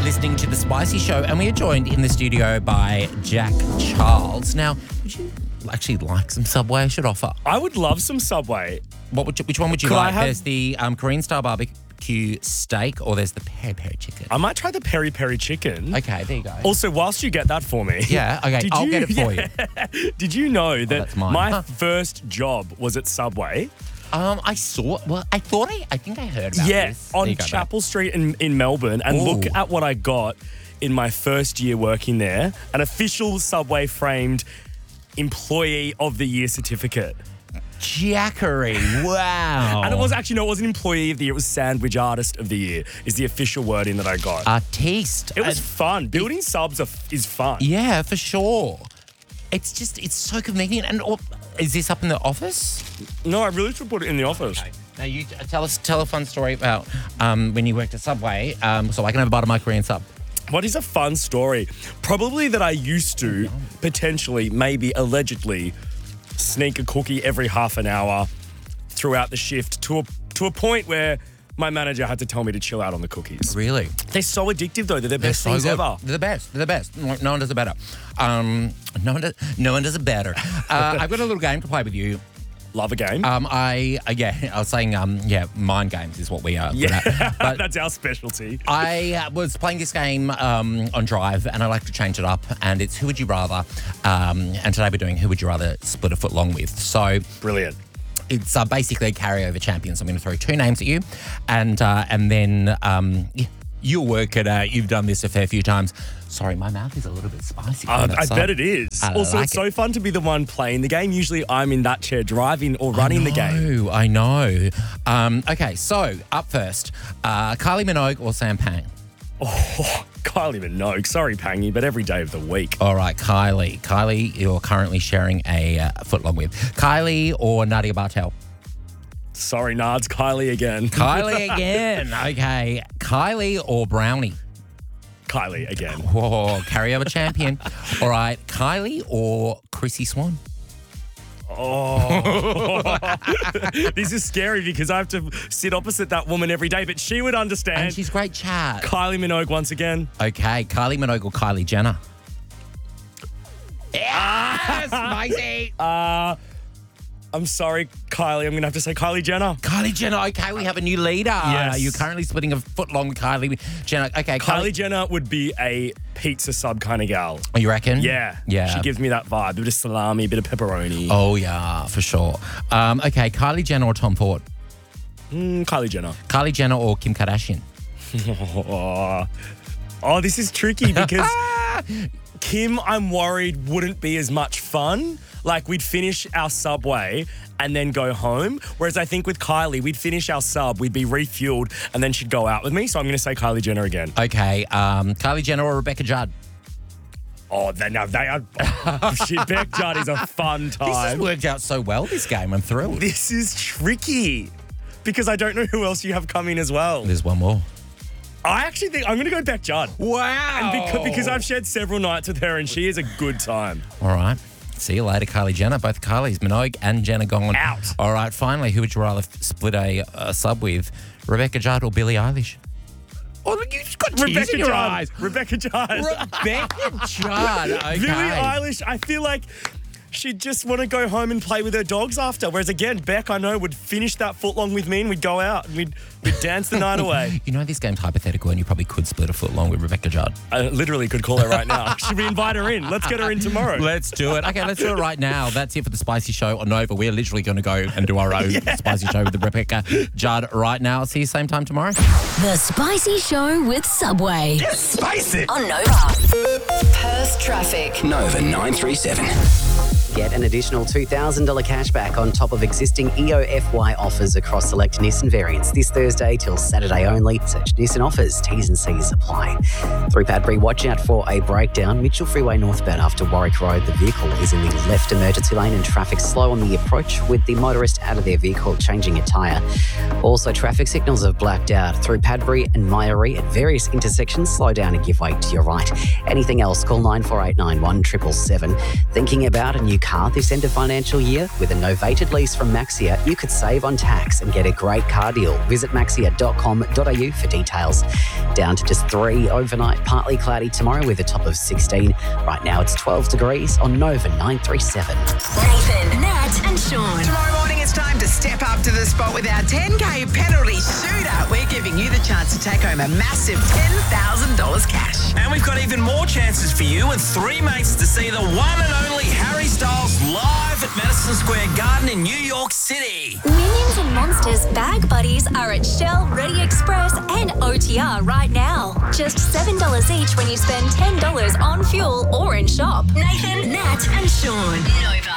listening to The Spicy Show, and we are joined in the studio by Jack Charles. Now, would you actually like some Subway? I should offer. I would love some Subway. Which one would you Could I like? have- There's the Korean style barbecue steak, or there's the peri-peri chicken. I might try the peri-peri chicken. Okay, there you go. Also, whilst you get that for me. Yeah, okay, I'll get it for you. Did you know that that's mine. my Huh. first job was at Subway? I think I heard about Yeah, this. There on you go, babe. Chapel Street in Melbourne. And look Ooh. at what I got in my first year working there. An official Subway framed Employee of the Year certificate. Jackery, wow. And it wasn't Employee of the Year, it was Sandwich Artist of the Year is the official wording that I got. Artiste. It was fun. Building subs is fun. Yeah, for sure. It's so convenient. And is this up in the office? No, I really should put it in the office. Okay. Now you tell a fun story about when you worked at Subway, so I can have a bite of my Korean sub. What is a fun story? Probably that I used to potentially, maybe allegedly, sneak a cookie every half an hour throughout the shift to a point where my manager had to tell me to chill out on the cookies. Really? They're so addictive though. They're the best so things good. ever. They're the best. No one does it better. No one does it better. I've got a little game to play with you. Love a game. I was saying, mind games is what we are good at. But That's our specialty. I was playing this game on Drive, and I like to change it up, and it's Who Would You Rather? And today we're doing Who Would You Rather Split a Foot Long With? So Brilliant. it's basically a carryover champion. So I'm going to throw two names at you, and then you'll work it out. You've done this a fair few times. Sorry, my mouth is a little bit spicy. I bet it is. I Also, like it's so fun to be the one playing the game. Usually I'm in that chair driving or running the game. I know. Okay, so up first, Kylie Minogue or Sam Pang? Oh, Kylie Minogue. Sorry, Pangy, but every day of the week. All right, Kylie. Kylie, you're currently sharing a foot long with. Kylie or Nadia Bartel? Sorry, Nards. Kylie again. Kylie again. Okay. Kylie or Brownie? Kylie again. Whoa, carryover champion. All right, Kylie or Chrissy Swan? Oh, this is scary because I have to sit opposite that woman every day, but she would understand. And she's great chat. Kylie Minogue once again. Okay, Kylie Minogue or Kylie Jenner? Yes, spicy. I'm sorry, Kylie. I'm going to have to say Kylie Jenner. Kylie Jenner. Okay, we have a new leader. Yes. You're currently splitting a foot long with Kylie Jenner. Okay, Kylie Jenner would be a pizza sub kind of gal. Oh, you reckon? Yeah. Yeah. She gives me that vibe. A bit of salami, a bit of pepperoni. Oh, yeah, for sure. Okay, Kylie Jenner or Tom Ford? Kylie Jenner. Kylie Jenner or Kim Kardashian? Oh, this is tricky because Kim, I'm worried, wouldn't be as much fun. Like, we'd finish our Subway and then go home. Whereas I think with Kylie, we'd finish our sub, we'd be refueled, and then she'd go out with me. So I'm going to say Kylie Jenner again. Okay, Kylie Jenner or Rebecca Judd? Oh, they are. Shit, Beck Judd is a fun This has time. worked out so well, this game. I'm thrilled. This is tricky because I don't know who else you have coming as well. There's one more. I actually think I'm going to go Beck Judd. Wow. And because I've shared several nights with her and she is a good time. All right. See you later, Kylie Jenner. Both Kylies, Minogue and Jenner gone. Out. All right, finally, who would you rather split a sub with? Rebecca Judd or Billie Eilish? Oh, look, you've got tears Rebecca in your Judd. eyes. Rebecca Judd. Rebecca Judd. Okay. Billie Eilish, I feel like she'd just want to go home and play with her dogs after. Whereas again, Beck, I know, would finish that foot long with me and we'd go out and we'd dance the night away. You know this game's hypothetical and you probably could split a foot long with Rebecca Judd. I literally could call her right now. Should we invite her in? Let's get her in tomorrow. Let's do it. Okay, let's do it right now. That's it for the Spicy Show on Nova. We're literally going to go and do our own Spicy Show with Rebecca Judd right now. See you same time tomorrow. The Spicy Show with Subway. Spice it. On Nova. Perth traffic. Nova 937. Get an additional $2,000 cashback on top of existing EOFY offers across select Nissan variants this Thursday till Saturday only. Search Nissan offers. T's and C's apply. Through Padbury, watch out for a breakdown. Mitchell Freeway northbound after Warwick Road. The vehicle is in the left emergency lane and traffic slow on the approach with the motorist out of their vehicle changing a tyre. Also, traffic signals have blacked out through Padbury and Myrie at various intersections. Slow down and give way to your right. Anything else, call 9489 1777. Thinking about a new new car this end of financial year? With a novated lease from Maxia, you could save on tax and get a great car deal. Visit maxia.com.au for details. Down to just 3 overnight, partly cloudy tomorrow with a top of 16. Right now it's 12 degrees on Nova 937. Nathan, Nat and Sean. Tomorrow morning it's time to step up to the spot with our 10K penalty shootout. We're giving you the chance to take home a massive $10,000 cash. And we've got even more chances for you and 3 mates to see the one and only Harry Styles live at Madison Square Garden in New York City. Minions and Monsters Bag Buddies are at Shell, Ready Express and OTR right now. Just $7 each when you spend $10 on fuel or in shop. Nathan, Nat and Sean. Nova.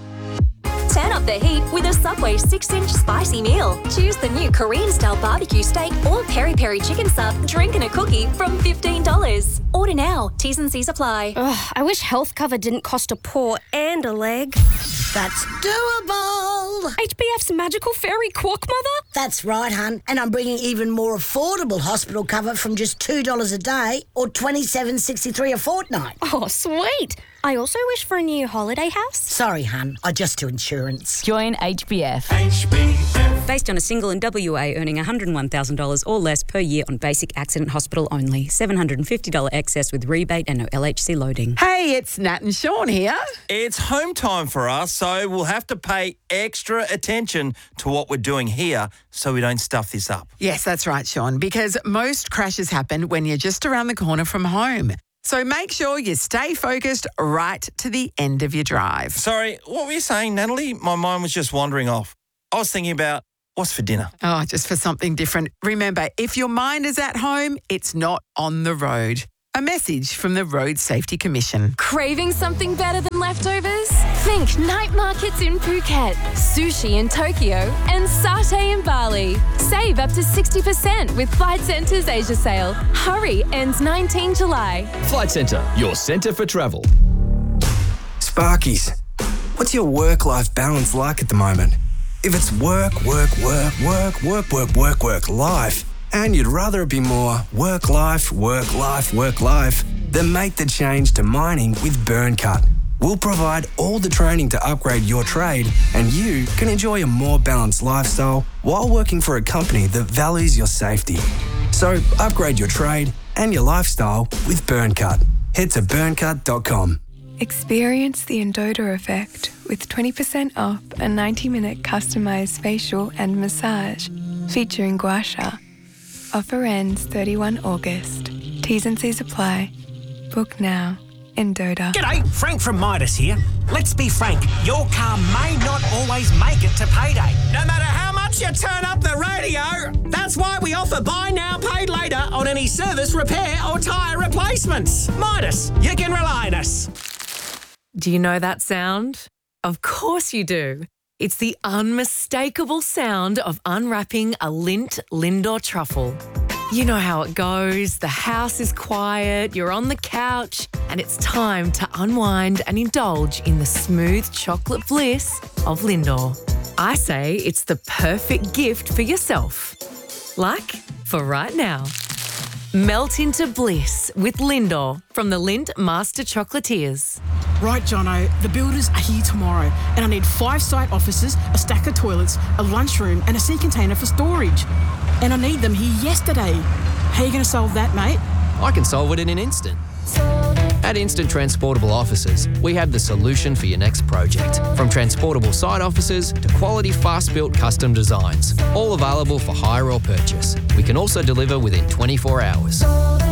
Turn up the heat with a Subway 6-inch spicy meal. Choose the new Korean-style barbecue steak or peri-peri chicken sub, drink and a cookie from $15. Order now. T's and C's apply. Ugh, I wish health cover didn't cost a paw and a leg. That's doable. HBF's magical fairy quack mother? That's right, hun. And I'm bringing even more affordable hospital cover from just $2 a day or $27.63 a fortnight. Oh, sweet. I also wish for a new holiday house. Sorry, hun. I just do insurance. Join HBF. Based on a single in WA earning $101,000 or less per year on basic accident hospital only. $750 excess with rebate and no LHC loading. Hey, it's Nat and Sean here. It's home time for us, so we'll have to pay extra attention to what we're doing here so we don't stuff this up. Yes, that's right, Sean, because most crashes happen when you're just around the corner from home. So make sure you stay focused right to the end of your drive. Sorry, what were you saying, Natalie? My mind was just wandering off. I was thinking about what's for dinner. Oh, just for something different. Remember, if your mind is at home, it's not on the road. A message from the Road Safety Commission. Craving something better than leftovers? Think night markets in Phuket, sushi in Tokyo, and satay in Bali. Save up to 60% with Flight Centre's Asia sale. Hurry, ends 19 July. Flight Centre, your centre for travel. Sparkies, what's your work-life balance like at the moment? If it's work, life, and you'd rather it be more work, life, then make the change to mining with BurnCut. We'll provide all the training to upgrade your trade, and you can enjoy a more balanced lifestyle while working for a company that values your safety. So upgrade your trade and your lifestyle with BurnCut. Head to burncut.com. Experience the Endota effect with 20% off a 90-minute customised facial and massage featuring gua sha. Offer ends 31 August. T's and C's apply. Book now. Endota. G'day, Frank from Midas here. Let's be frank, your car may not always make it to payday. No matter how much you turn up the radio, that's why we offer buy now, pay later on any service, repair or tyre replacements. Midas, you can rely on us. Do you know that sound? Of course you do. It's the unmistakable sound of unwrapping a Lindt Lindor truffle. You know how it goes. The house is quiet, you're on the couch, and it's time to unwind and indulge in the smooth chocolate bliss of Lindor. I say it's the perfect gift for yourself. Like for right now. Melt into bliss with Lindor from the Lindt Master Chocolatiers. Right, Jono, the builders are here tomorrow and I need 5 site offices, a stack of toilets, a lunchroom and a sea container for storage. And I need them here yesterday. How are you going to solve that, mate? I can solve it in an instant. At Instant Transportable Offices, we have the solution for your next project. From transportable site offices to quality fast-built custom designs, all available for hire or purchase. We can also deliver within 24 hours.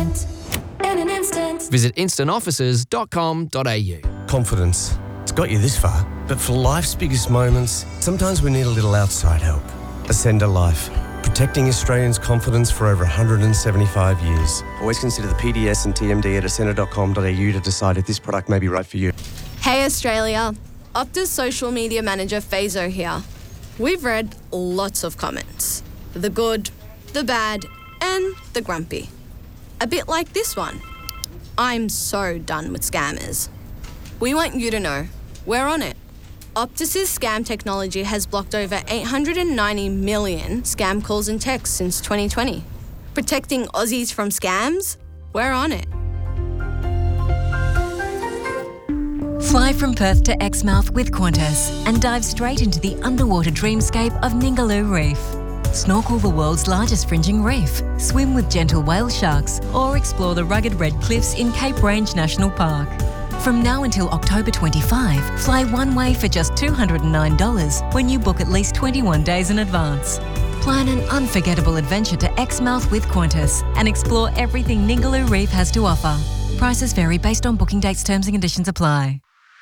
Visit instantoffices.com.au. Confidence. It's got you this far, but for life's biggest moments, sometimes we need a little outside help. Ascender Life. Protecting Australians' confidence for over 175 years. Always consider the PDS and TMD at ascender.com.au to decide if this product may be right for you. Hey Australia, Optus social media manager Fazo here. We've read lots of comments. The good, the bad, and the grumpy. A bit like this one. I'm so done with scammers. We want you to know, we're on it. Optus's scam technology has blocked over 890 million scam calls and texts since 2020. Protecting Aussies from scams? We're on it. Fly from Perth to Exmouth with Qantas and dive straight into the underwater dreamscape of Ningaloo Reef. Snorkel the world's largest fringing reef, swim with gentle whale sharks, or explore the rugged red cliffs in Cape Range National Park. From now until October 25, fly one way for just $209 when you book at least 21 days in advance. Plan an unforgettable adventure to Exmouth with Qantas and explore everything Ningaloo Reef has to offer. Prices vary based on booking dates, terms and conditions apply.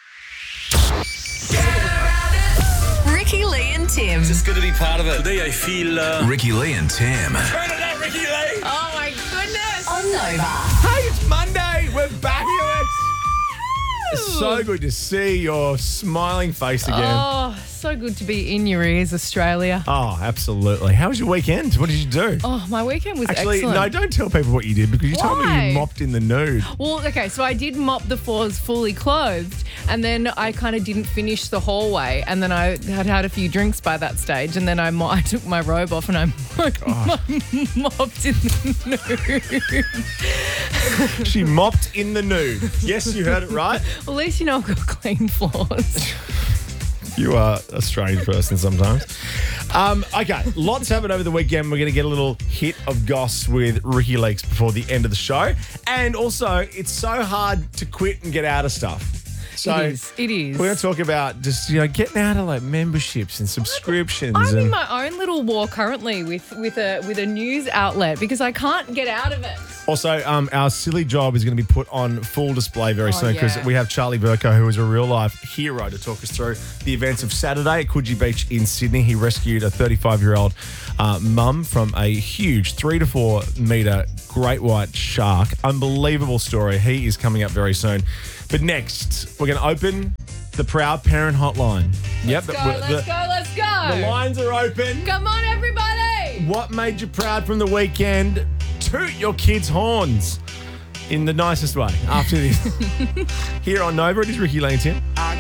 Ricky Lee and Tim. Just good to be part of it. Today I feel... Ricky Lee and Tim. Turn it up, Ricky Lee. Oh my goodness. On Nova. Hey, it's Monday. We're back here. It's so good to see your smiling face again. Oh, so good to be in your ears, Australia. Oh, absolutely. How was your weekend? What did you do? Oh, my weekend was Actually, excellent. no, don't tell people what you did because you told me Why? you mopped in the nude. Well, okay, so I did mop the floors fully clothed, and then I kind of didn't finish the hallway, and then I had a few drinks by that stage, and then I took my robe off and I mopped in the nude. She mopped in the nude. Yes, you heard it right. Well, at least you know I've got clean floors. You are a strange person sometimes. Okay, lots happened over the weekend. We're going to get a little hit of goss with Ricky Leaks before the end of the show. And also, it's so hard to quit and get out of stuff. So It is. We're going to talk about just, getting out of like memberships and subscriptions. I'm in and my own little war currently with a news outlet because I can't get out of it. Also, our silly job is going to be put on full display very soon because yeah. we have Charlie Burko, who is a real-life hero, to talk us through the events of Saturday at Coogee Beach in Sydney. He rescued a 35-year-old mum from a huge 3 to 4 metre great white shark. Unbelievable story. He is coming up very soon. But next, we're going to open the Proud Parent Hotline. Let's go. The lines are open. Come on, everybody. What made you proud from the weekend? Toot your kids' horns in the nicest way after this. Here on Nova, it is Ricky Lee and Tim.